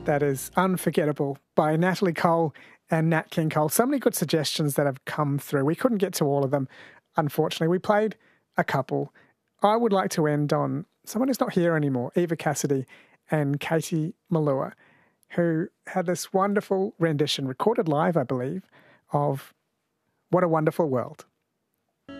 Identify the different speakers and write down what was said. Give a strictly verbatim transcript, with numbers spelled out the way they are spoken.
Speaker 1: that is unforgettable by Natalie Cole and Nat King Cole. So many good suggestions that have come through. We couldn't get to all of them, unfortunately. We played a couple. I would like to end on someone who's not here anymore, Eva Cassidy and Katie Malua, who had this wonderful rendition, recorded live, I believe, of What a Wonderful World.